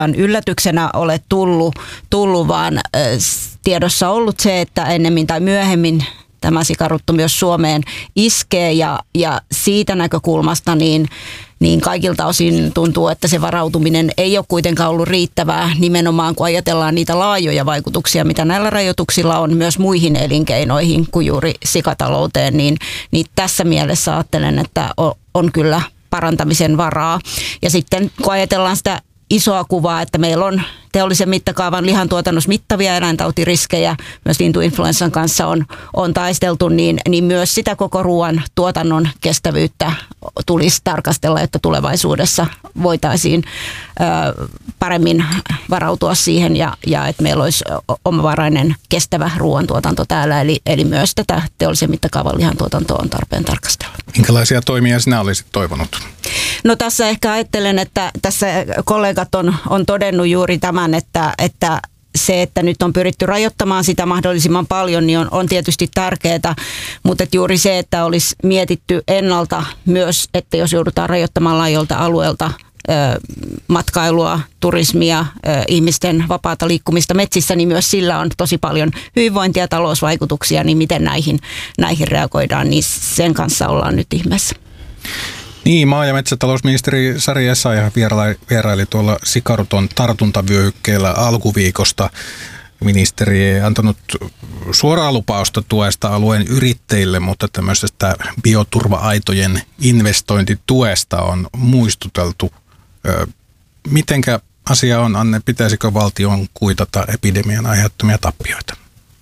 yllätyksenä ole tullut vaan tiedossa ollut se, että ennemmin tai myöhemmin tämä sikarutto myös Suomeen iskee ja siitä näkökulmasta niin kaikilta osin tuntuu, että se varautuminen ei ole kuitenkaan ollut riittävää nimenomaan, kun ajatellaan niitä laajoja vaikutuksia, mitä näillä rajoituksilla on myös muihin elinkeinoihin kuin juuri sikatalouteen, niin tässä mielessä ajattelen, että on kyllä parantamisen varaa. Ja sitten kun ajatellaan sitä isoa kuvaa, että meillä on teollisen mittakaavan lihantuotannossa mittavia eläintautiriskejä, myös lintuinfluenssan kanssa on taisteltu, niin myös sitä koko ruoan tuotannon kestävyyttä tulisi tarkastella, että tulevaisuudessa voitaisiin paremmin varautua siihen ja että meillä olisi omavarainen kestävä ruoantuotanto täällä, eli myös tätä teollisen mittakaavan lihantuotantoa on tarpeen tarkastella. Minkälaisia toimia sinä olisit toivonut? No tässä ehkä ajattelen, että tässä kollegat on todennut juuri tämän, että se, että nyt on pyritty rajoittamaan sitä mahdollisimman paljon, niin on tietysti tärkeää, mutta juuri se, että olisi mietitty ennalta myös, että jos joudutaan rajoittamaan laajoilta alueelta matkailua, turismia, ihmisten vapaata liikkumista metsissä, niin myös sillä on tosi paljon hyvinvointia ja talousvaikutuksia, niin miten näihin reagoidaan, niin sen kanssa ollaan nyt ihmeessä. Niin, maa- ja metsätalousministeri Sari Essayah vieraili tuolla sikaruton tartuntavyöhykkeellä alkuviikosta. Ministeri ei antanut suoraa lupausta tuesta alueen yrittäjille, mutta tämmöisestä bioturva-aitojen investointituesta on muistuteltu. Mitenkä asia on, Anne, pitäisikö valtion kuitata epidemian aiheuttamia tappioita?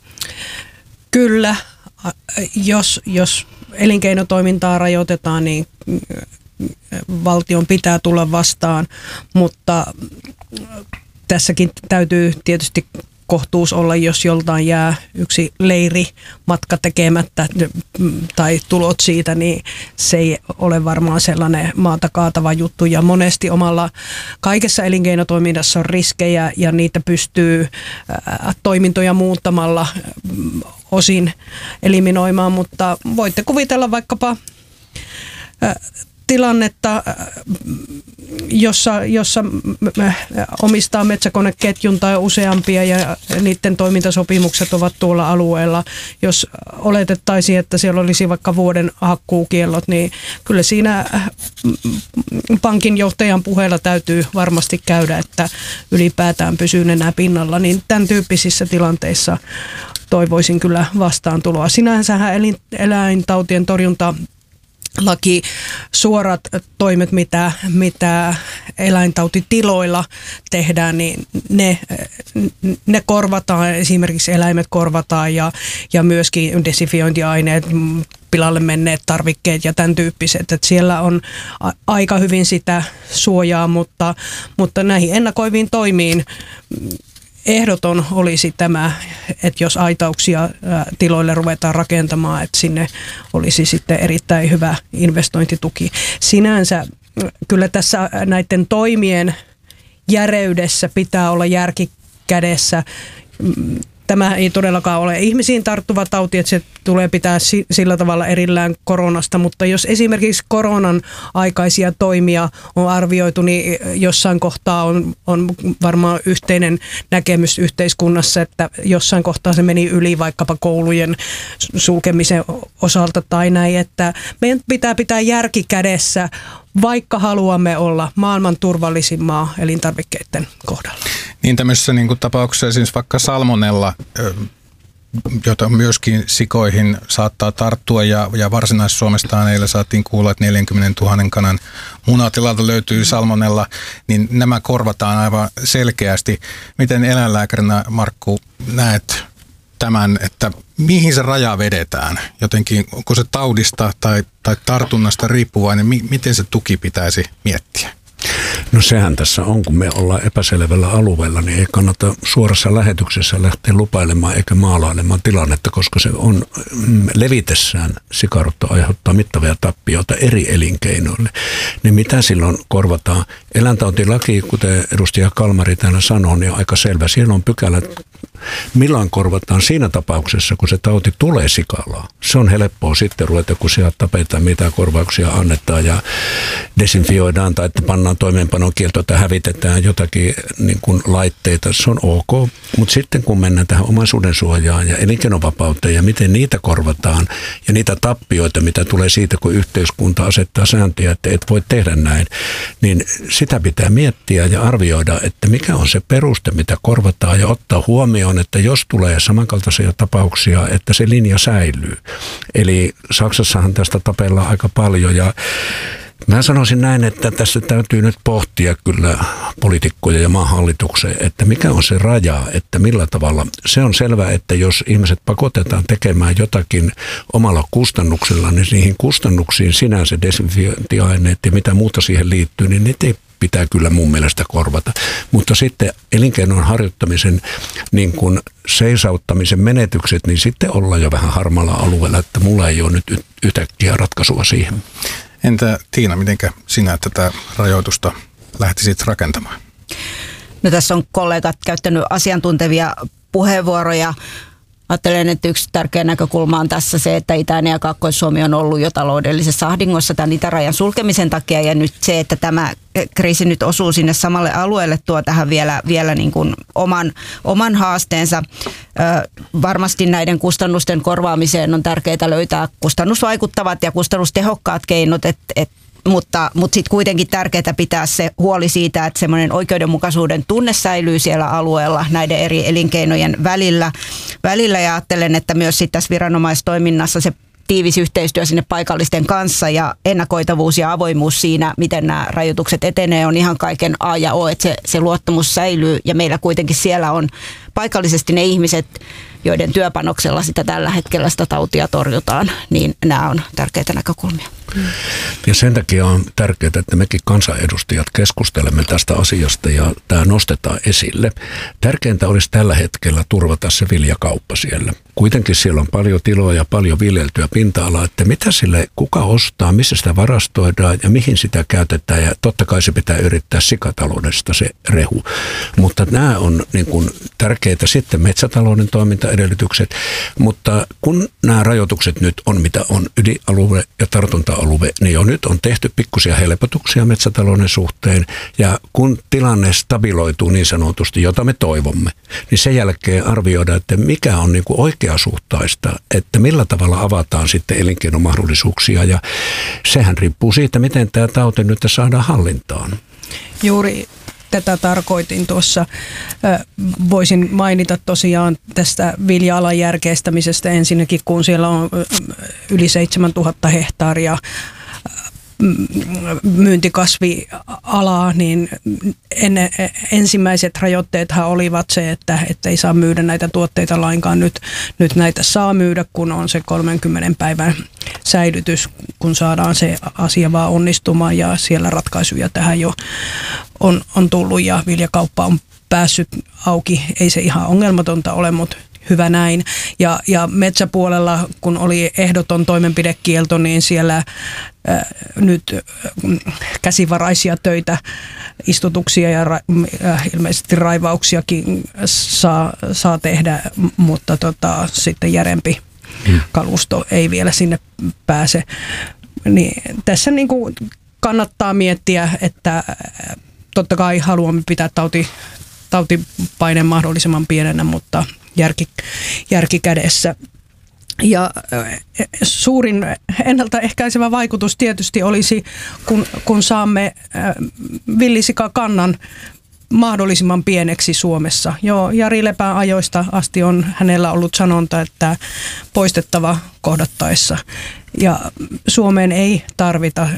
Kyllä, jos elinkeinotoimintaa rajoitetaan, niin valtion pitää tulla vastaan, mutta tässäkin täytyy tietysti kohtuus olla, jos joltain jää yksi leirimatka tekemättä tai tulot siitä, niin se ei ole varmaan sellainen maata kaatava juttu. Ja monesti kaikessa elinkeinotoiminnassa on riskejä ja niitä pystyy toimintoja muuttamalla osin eliminoimaan, mutta voitte kuvitella vaikkapa tilannetta, jossa omistaa metsäkoneketjun tai useampia ja niiden toimintasopimukset ovat tuolla alueella. Jos oletettaisiin, että siellä olisi vaikka vuoden hakkuukiellot, niin kyllä siinä pankin johtajan puheella täytyy varmasti käydä, että ylipäätään pysyy nenä pinnalla. Niin tämän tyyppisissä tilanteissa toivoisin kyllä vastaantuloa. Sinänsähän eläintautien torjunta laki, suorat toimet, mitä eläintautitiloilla tehdään, niin ne korvataan, esimerkiksi eläimet korvataan ja myöskin desinfiointiaineet, pilalle menneet tarvikkeet ja tämän tyyppiset. Että siellä on aika hyvin sitä suojaa, mutta näihin ennakoiviin toimiin ehdoton olisi tämä, että jos aitauksia tiloille ruvetaan rakentamaan, että sinne olisi sitten erittäin hyvä investointituki. Sinänsä kyllä tässä näiden toimien järeydessä pitää olla järki kädessä. Tämä ei todellakaan ole ihmisiin tarttuva tauti, että se tulee pitää sillä tavalla erillään koronasta, mutta jos esimerkiksi koronan aikaisia toimia on arvioitu, niin jossain kohtaa on varmaan yhteinen näkemys yhteiskunnassa, että jossain kohtaa se meni yli vaikkapa koulujen sulkemisen osalta tai näin, että meidän pitää järki kädessä, vaikka haluamme olla maailman turvallisin maa elintarvikkeiden kohdalla. Niin tämmöisessä niin kuin tapauksessa siis vaikka salmonella, jota myöskin sikoihin saattaa tarttua ja Varsinais-Suomesta eilen saatiin kuulla, että 40 000 kanan munatilalta löytyy salmonella, niin nämä korvataan aivan selkeästi. Miten eläinlääkärinä, Markku, näet tämän, että mihin se raja vedetään? Jotenkin, onko se taudista tai tartunnasta riippuvainen, miten se tuki pitäisi miettiä? No sehän tässä on, kun me ollaan epäselvällä alueella, niin ei kannata suorassa lähetyksessä lähteä lupailemaan eikä maalailemaan tilannetta, koska se on levitessään sikarutto aiheuttaa mittavia tappioita eri elinkeinoille. Niin mitä silloin korvataan? Eläintautilaki, kuten edustaja Kalmari täällä sanoi, niin on aika selvä. Siellä on pykälät Milloin korvataan siinä tapauksessa, kun se tauti tulee sikalaan? Se on helppoa sitten ruveta, kun sieltä tapetaan, mitä korvauksia annetaan ja desinfioidaan tai että pannaan toimeenpanokielto tai hävitetään jotakin niin kuin laitteita. Se on ok, mutta sitten kun mennään tähän omaisuuden suojaan ja elinkeinovapauteen ja miten niitä korvataan ja niitä tappioita, mitä tulee siitä, kun yhteiskunta asettaa sääntöjä, että et voi tehdä näin, niin sitä pitää miettiä ja arvioida, että mikä on se peruste, mitä korvataan ja ottaa huomioon, että jos tulee samankaltaisia tapauksia, että se linja säilyy. Eli Saksassahan tästä tapellaan aika paljon ja mä sanoisin näin, että tässä täytyy nyt pohtia kyllä poliitikkoja ja maanhallituksen, että mikä on se raja, että millä tavalla. Se on selvää, että jos ihmiset pakotetaan tekemään jotakin omalla kustannuksella, niin niihin kustannuksiin sinänsä desinfiointiaineet ja mitä muuta siihen liittyy, niin niitä ei pitää kyllä mun mielestä korvata. Mutta sitten elinkeinon harjoittamisen niin kuin seisauttamisen menetykset, niin sitten ollaan jo vähän harmaalla alueella, että mulla ei ole nyt yhtäkkiä ratkaisua siihen. Entä Tiina, mitenkä sinä tätä rajoitusta lähtisit rakentamaan? No tässä on kollegat käyttänyt asiantuntevia puheenvuoroja. Ajattelen, että yksi tärkeä näkökulma on tässä se, että Itä- ja Kaakkois-Suomi on ollut jo taloudellisessa ahdingossa tämän itärajan sulkemisen takia. Ja nyt se, että tämä kriisi nyt osuu sinne samalle alueelle, tuo tähän vielä niin kuin oman haasteensa. Varmasti näiden kustannusten korvaamiseen on tärkeää löytää kustannusvaikuttavat ja kustannustehokkaat keinot, mutta sitten kuitenkin tärkeää pitää se huoli siitä, että semmoinen oikeudenmukaisuuden tunne säilyy siellä alueella näiden eri elinkeinojen välillä ja ajattelen, että myös sitten tässä viranomaistoiminnassa se tiivis yhteistyö sinne paikallisten kanssa ja ennakoitavuus ja avoimuus siinä, miten nämä rajoitukset etenee, on ihan kaiken A ja O, että se luottamus säilyy ja meillä kuitenkin siellä on paikallisesti ne ihmiset, joiden työpanoksella sitä tällä hetkellä sitä tautia torjutaan, niin nämä on tärkeitä näkökulmia. Ja sen takia on tärkeää, että mekin kansanedustajat keskustelemme tästä asiasta ja tämä nostetaan esille. Tärkeintä olisi tällä hetkellä turvata se viljakauppa siellä. Kuitenkin siellä on paljon tiloja, paljon viljeltyä pinta-alaa, että mitä sille, kuka ostaa, missä sitä varastoidaan ja mihin sitä käytetään. Ja totta kai se pitää yrittää sikataloudesta se rehu. Mutta nämä on niin kuin tärkeitä sitten metsätalouden toimintaedellytykset. Mutta kun nämä rajoitukset nyt on mitä on, ydinalue ja tartunta-alue, niin jo nyt on tehty pikkusia helpotuksia metsätalouden suhteen. Ja kun tilanne stabiloituu niin sanotusti, jota me toivomme, niin sen jälkeen arvioidaan, että mikä on niin kuin oikeasuhtaista, että millä tavalla avataan sitten elinkeinomahdollisuuksia. Ja sehän riippuu siitä, miten tämä tauti nyt saadaan hallintaan. Juuri tätä tarkoitin tuossa. Voisin mainita tosiaan tästä vilja-alan järkeistämisestä ensinnäkin, kun siellä on yli 7000 hehtaaria myyntikasvialaa, niin ensimmäiset rajoitteethan olivat se, että ei saa myydä näitä tuotteita lainkaan. Nyt näitä saa myydä, kun on se 30 päivän säilytys, kun saadaan se asia vaan onnistumaan ja siellä ratkaisuja tähän jo on tullut ja viljakauppa on päässyt auki. Ei se ihan ongelmatonta ole, mutta hyvä näin. Ja metsäpuolella, kun oli ehdoton toimenpidekielto, niin siellä nyt käsivaraisia töitä, istutuksia ja ilmeisesti raivauksiakin saa tehdä, mutta sitten järempi kalusto ei vielä sinne pääse. Niin tässä niin kuin kannattaa miettiä, että totta kai haluamme pitää tautipaineen mahdollisimman pienenä, mutta järki kädessä. Ja suurin ennaltaehkäisevä vaikutus tietysti olisi, kun saamme villisikakannan mahdollisimman pieneksi Suomessa. Jo Jari Lepän ajoista asti on hänellä ollut sanonta, että poistettava kohdattaessa. Ja Suomeen ei tarvita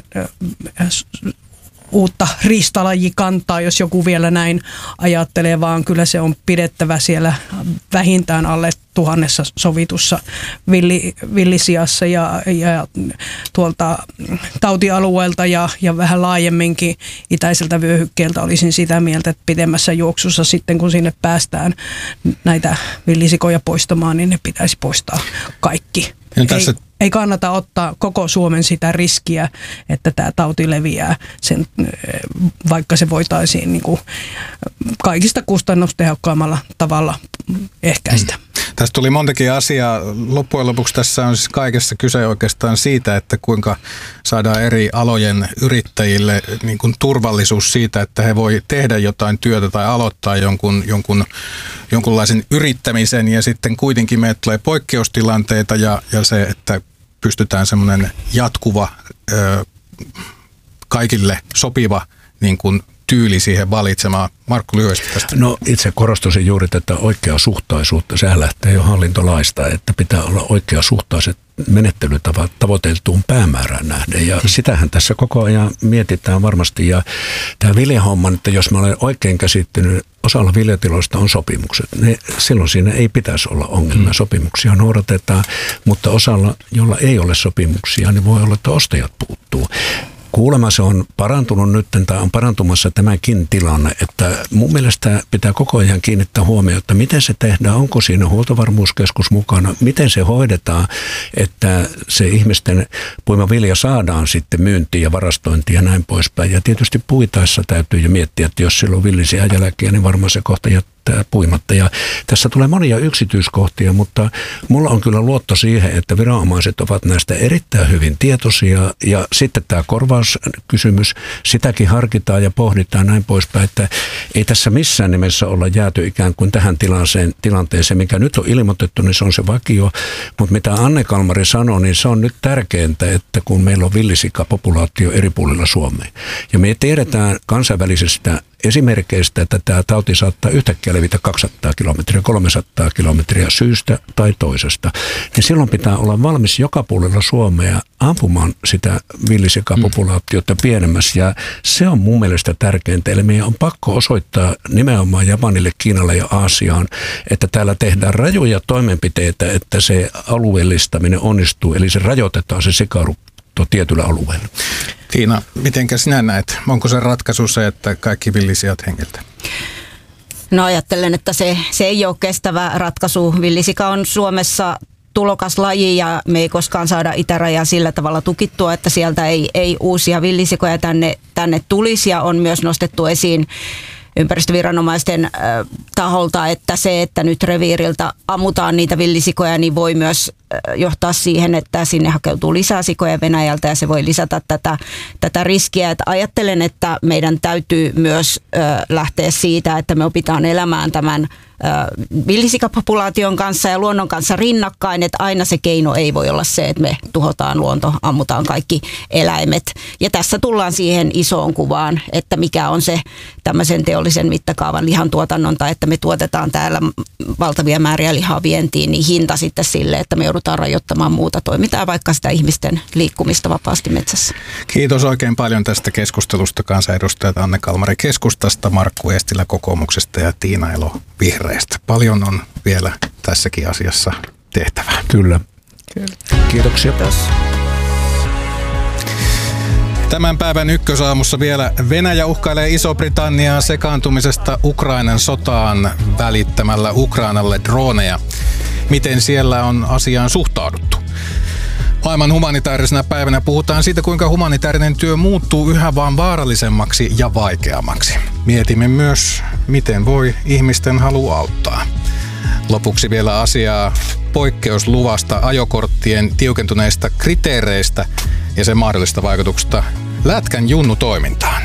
uutta riistalajikantaa, jos joku vielä näin ajattelee, vaan kyllä se on pidettävä siellä vähintään alle 1000 sovitussa villisijassa ja tuolta tautialueelta ja vähän laajemminkin itäiseltä vyöhykkeeltä olisin sitä mieltä, että pidemmässä juoksussa sitten kun sinne päästään näitä villisikoja poistamaan, niin ne pitäisi poistaa kaikki. Ei kannata ottaa koko Suomen sitä riskiä, että tämä tauti leviää, vaikka se voitaisiin niin kuin kaikista kustannustehokkaammalla tavalla ehkäistä. Tästä tuli montakin asiaa. Loppujen lopuksi tässä on siis kaikessa kyse oikeastaan siitä, että kuinka saadaan eri alojen yrittäjille niin kuin turvallisuus siitä, että he voi tehdä jotain työtä tai aloittaa jonkunlaisen yrittämisen ja sitten kuitenkin meille tulee poikkeustilanteita ja se, että pystytään semmoinen jatkuva, kaikille sopiva niin kuin tyyli siihen valitsemaan. Markku, lyhyesti tästä. No itse korostusin juuri tätä oikeasuhtaisuutta. Sehän lähtee jo hallintolaista, että pitää olla oikeasuhtaiset menettelytavat tavoiteltuun päämäärään nähden. Ja sitähän tässä koko ajan mietitään varmasti. Ja tämä viljahomma, että jos mä olen oikein käsittynyt, osalla viljatiloista on sopimukset. Silloin siinä ei pitäisi olla ongelmia. Sopimuksia noudatetaan, mutta osalla, jolla ei ole sopimuksia, niin voi olla, että ostajat puuttuu. Kuulemma se on parantunut nyt, tai on parantumassa tämäkin tilanne, että mun mielestä pitää koko ajan kiinnittää huomioon, että miten se tehdään, onko siinä huoltovarmuuskeskus mukana, miten se hoidetaan, että se ihmisten puima vilja saadaan sitten myyntiin ja varastointiin ja näin poispäin. Ja tietysti puitaessa täytyy jo miettiä, että jos sillä on villisiä jälkiä, niin varmaan se kohta jättää puimatta. Ja tässä tulee monia yksityiskohtia, mutta mulla on kyllä luotto siihen, että viranomaiset ovat näistä erittäin hyvin tietoisia ja sitten tämä korvauskysymys, sitäkin harkitaan ja pohditaan näin poispäin, että ei tässä missään nimessä olla jääty ikään kuin tähän tilanteeseen, mikä nyt on ilmoitettu, niin se on se vakio, mutta mitä Anne Kalmari sanoi, niin se on nyt tärkeintä, että kun meillä on villisikapopulaatio eri puolilla Suomea ja me tiedetään kansainvälisistä esimerkkeistä, että tämä tauti saattaa yhtäkkiä levitä 200 kilometriä, 300 kilometriä syystä tai toisesta, niin silloin pitää olla valmis joka puolella Suomea ampumaan sitä villisikapopulaatiota pienemmässä, ja se on mun mielestä tärkeintä. Eli meidän on pakko osoittaa nimenomaan Japanille, Kiinalle ja Aasiaan, että täällä tehdään rajoja toimenpiteitä, että se alueellistaminen onnistuu, eli se rajoitetaan se sikarutto tietyllä alueella. Tiina, mitenkä sinä näet? Onko se ratkaisu se, että kaikki villisijat hengiltä? No ajattelen, että se ei ole kestävä ratkaisu. Villisika on Suomessa tulokas laji ja me ei koskaan saada itärajaa sillä tavalla tukittua, että sieltä ei uusia villisikoja tänne tulisi, ja on myös nostettu esiin ympäristöviranomaisten taholta, että se, että nyt reviiriltä ammutaan niitä villisikoja, niin voi myös johtaa siihen, että sinne hakeutuu lisää sikoja Venäjältä ja se voi lisätä tätä riskiä. Että ajattelen, että meidän täytyy myös lähteä siitä, että me opitaan elämään tämän villisikapopulaation kanssa ja luonnon kanssa rinnakkain, että aina se keino ei voi olla se, että me tuhotaan luonto, ammutaan kaikki eläimet. Ja tässä tullaan siihen isoon kuvaan, että mikä on se tämmöisen teollisen mittakaavan lihantuotannon, tai että me tuotetaan täällä valtavia määriä lihaa vientiin, niin hinta sitten sille, että me joudutaan rajoittamaan muuta toimintaa, vaikka sitä ihmisten liikkumista vapaasti metsässä. Kiitos oikein paljon tästä keskustelusta kansanedustajat Anne Kalmari keskustasta, Markku Eestilä kokoomuksesta ja Tiina Elo vihreistä. Paljon on vielä tässäkin asiassa tehtävää. Kyllä. Kiitoksia. Kiitos. Tämän päivän ykkösaamussa vielä Venäjä uhkailee Iso-Britanniaa sekaantumisesta Ukrainan sotaan välittämällä Ukrainalle droneja. Miten siellä on asiaan suhtauduttu? Maailman humanitaarisena päivänä puhutaan siitä, kuinka humanitaarinen työ muuttuu yhä vaan vaarallisemmaksi ja vaikeammaksi. Mietimme myös, miten voi ihmisten halu auttaa. Lopuksi vielä asiaa poikkeusluvasta, ajokorttien tiukentuneista kriteereistä ja sen mahdollista vaikutuksesta lätkän junnutoimintaan.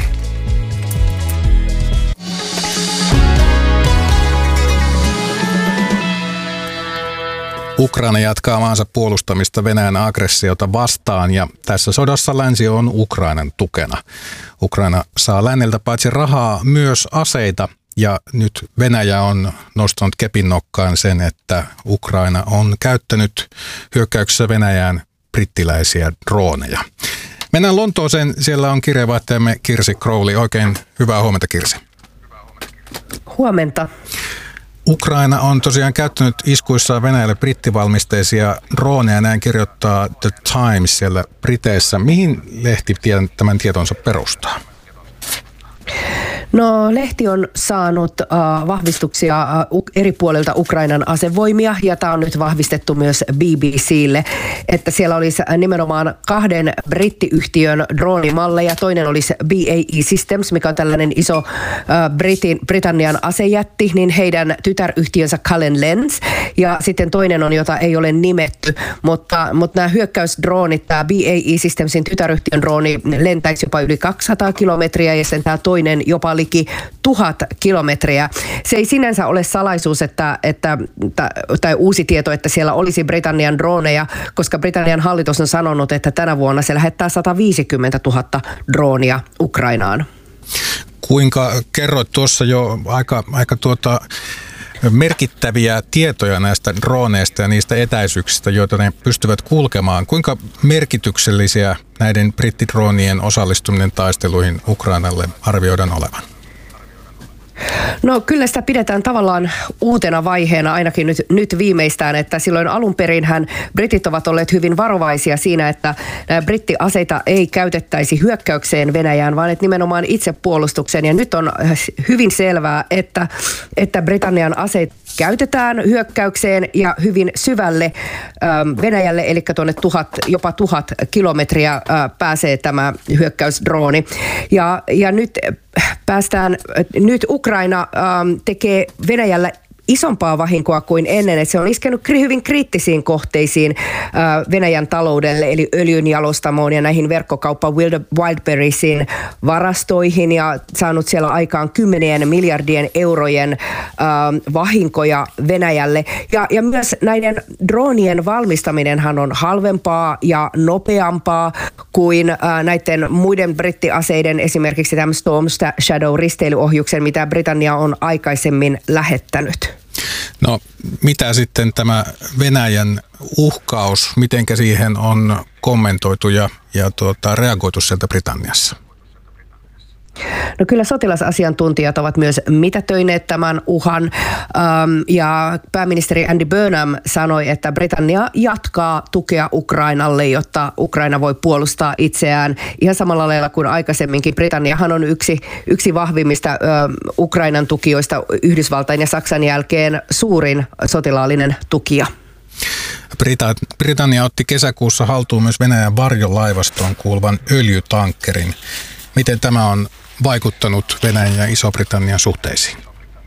Ukraina jatkaa maansa puolustamista Venäjän aggressiota vastaan ja tässä sodassa länsi on Ukrainan tukena. Ukraina saa länneltä paitsi rahaa myös aseita ja nyt Venäjä on nostanut kepin nokkaan sen, että Ukraina on käyttänyt hyökkäyksessä Venäjään brittiläisiä droneja. Mennään Lontooseen, siellä on kirjeenvaihtajamme Kirsi Crowley. Oikein hyvää huomenta, Kirsi. Huomenta. Ukraina on tosiaan käyttänyt iskuissaan Venäjälle brittivalmisteisia droneja, näin kirjoittaa The Times siellä Briteissä. Mihin lehti tämän tietonsa perustaa? No, lehti on saanut vahvistuksia eri puolilta Ukrainan asevoimia, ja tämä on nyt vahvistettu myös BBClle, että siellä olisi nimenomaan 2 brittiyhtiön droonimalleja. Toinen olisi BAE Systems, mikä on tällainen iso Britannian asejätti, niin heidän tytäryhtiönsä Cullen Lens, ja sitten toinen on, jota ei ole nimetty, mutta nämä hyökkäysdroonit, tämä BAE Systemsin tytäryhtiön drooni lentäisi jopa yli 200 kilometriä, ja sitten tämä toinen jopa liki 1000 kilometriä. Se ei sinänsä ole salaisuus, tai uusi tieto, että siellä olisi Britannian droneja, koska Britannian hallitus on sanonut, että tänä vuonna se lähettää 150 000 droonia Ukrainaan. Kuinka kerroit tuossa jo aika merkittäviä tietoja näistä droneista ja niistä etäisyyksistä, joita ne pystyvät kulkemaan. Kuinka merkityksellisiä näiden brittidroonien osallistuminen taisteluihin Ukrainalle arvioidaan olevan? No, kyllä sitä pidetään tavallaan uutena vaiheena ainakin nyt viimeistään, että silloin alun perinhän britit ovat olleet hyvin varovaisia siinä, että brittiaseita ei käytettäisi hyökkäykseen Venäjään, vaan että nimenomaan itsepuolustukseen. Ja nyt on hyvin selvää, että Britannian aseita käytetään hyökkäykseen ja hyvin syvälle Venäjälle, eli tuonne jopa 1000 kilometriä pääsee tämä hyökkäysdrooni. Ja nyt Ukraina tekee Venäjällä isompaa vahinkoa kuin ennen, että se on iskenut hyvin kriittisiin kohteisiin Venäjän taloudelle, eli öljynjalostamoon ja näihin verkkokauppa Wildberriesin varastoihin, ja saanut siellä aikaan 10 miljardien eurojen vahinkoja Venäjälle. Ja myös näiden droonien valmistaminenhan on halvempaa ja nopeampaa kuin näiden muiden brittiaseiden, esimerkiksi tämän Storm Shadow-risteilyohjuksen, mitä Britannia on aikaisemmin lähettänyt. No, mitä sitten tämä Venäjän uhkaus, mitenkä siihen on kommentoitu ja reagoitu sieltä Britanniassa? No, kyllä sotilasasiantuntijat ovat myös mitätöineet tämän uhan, ja pääministeri Andy Burnham sanoi, että Britannia jatkaa tukea Ukrainalle, jotta Ukraina voi puolustaa itseään ihan samalla lailla kuin aikaisemminkin. Britanniahan on yksi vahvimmista Ukrainan tukijoista, Yhdysvaltain ja Saksan jälkeen suurin sotilaallinen tukija. Britannia otti kesäkuussa haltuun myös Venäjän varjolaivastoon kuuluvan öljytankkerin. Miten tämä on vaikuttanut Venäjän ja Iso-Britannian suhteisiin?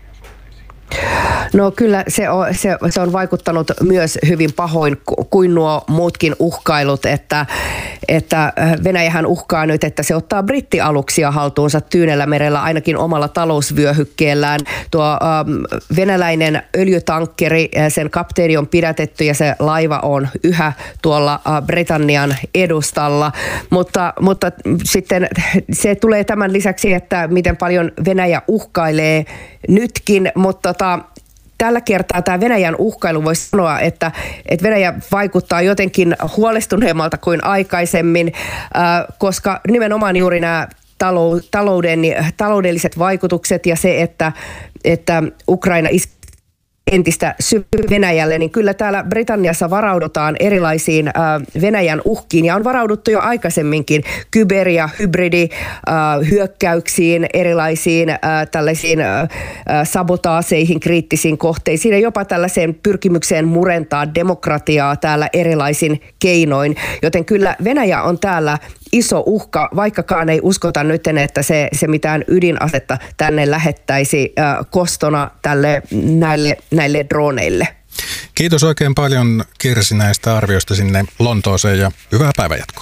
No, kyllä se on vaikuttanut myös hyvin pahoin kuin nuo muutkin uhkailut, että Venäjähän uhkaa nyt, että se ottaa brittialuksia haltuunsa Tyynellämerellä ainakin omalla talousvyöhykkeellään. Tuo venäläinen öljytankkeri, sen kapteeni on pidätetty ja se laiva on yhä tuolla Britannian edustalla, mutta sitten se tulee tämän lisäksi, että miten paljon Venäjä uhkailee nytkin, mutta tällä kertaa tämä Venäjän uhkailu voisi sanoa, että Venäjä vaikuttaa jotenkin huolestuneemmalta kuin aikaisemmin, koska nimenomaan juuri nämä taloudelliset vaikutukset ja se, että Ukraina entistä Venäjälle, niin kyllä täällä Britanniassa varaudutaan erilaisiin Venäjän uhkiin, ja on varauduttu jo aikaisemminkin kyber- ja hybridihyökkäyksiin, erilaisiin tällaisiin sabotaaseihin, kriittisiin kohteisiin ja jopa tällaiseen pyrkimykseen murentaa demokratiaa täällä erilaisin keinoin, joten kyllä Venäjä on täällä iso uhka, vaikkakaan ei uskota nyt, että se mitään ydinasetta tänne lähettäisi kostona näille droneille. Kiitos oikein paljon, Kirsi, näistä arvioista sinne Lontooseen, ja hyvää päivänjatkoa.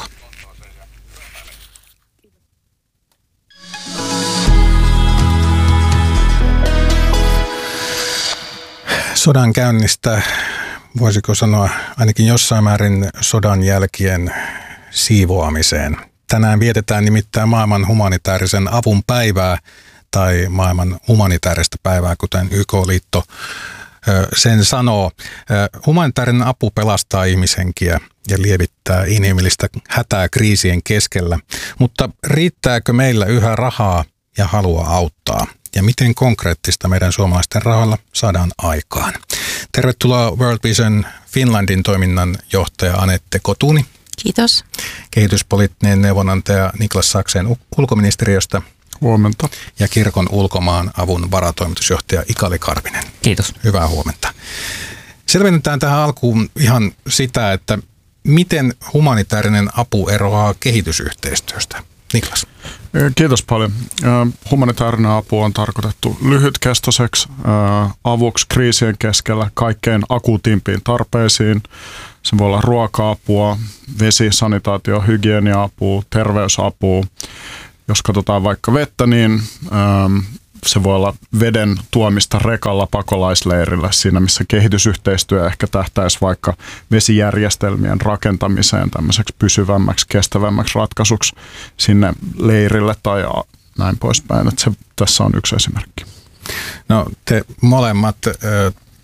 Sodan käynnistä, voisiko sanoa ainakin jossain määrin sodan jälkien siivoamiseen. Tänään vietetään nimittäin maailman humanitaarisen avun päivää tai maailman humanitaarista päivää, kuten YK-liitto sen sanoo. Humanitaarinen apu pelastaa ihmishenkiä ja lievittää inhimillistä hätää kriisien keskellä. Mutta riittääkö meillä yhä rahaa ja halua auttaa? Ja miten konkreettista meidän suomalaisten rahalla saadaan aikaan? Tervetuloa World Vision Finlandin toiminnan johtaja Anette Kotuni. Kiitos. Kehityspoliittinen neuvonantaja Niklas Saxen ulkoministeriöstä. Huomenta. Ja kirkon ulkomaan avun varatoimitusjohtaja Ikali Karvinen. Kiitos. Hyvää huomenta. Selvennetään tähän alkuun ihan sitä, että miten humanitaarinen apu eroaa kehitysyhteistyöstä. Niklas. Kiitos paljon. Humanitaarinen apu on tarkoitettu lyhytkestoiseksi avuksi kriisien keskellä kaikkein akuutimpiin tarpeisiin. Se voi olla ruoka-apua, vesi-, sanitaatio-, hygienia-apua, terveysapua. Jos katsotaan vaikka vettä, niin se voi olla veden tuomista rekalla pakolaisleirillä, siinä missä kehitysyhteistyö ehkä tähtäisi vaikka vesijärjestelmien rakentamiseen tämmöiseksi pysyvämmäksi, kestävämmäksi ratkaisuksi sinne leirille tai näin poispäin. Että se tässä on yksi esimerkki. No te molemmat